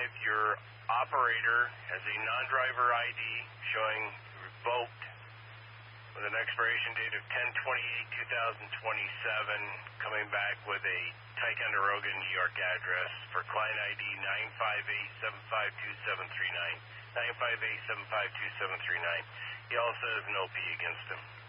your operator has a non-driver ID showing revoked with an expiration date of 10/28/2027, coming back with a Ticonderoga, New York address for client ID 958752739. 958752739. He also has an OP against him.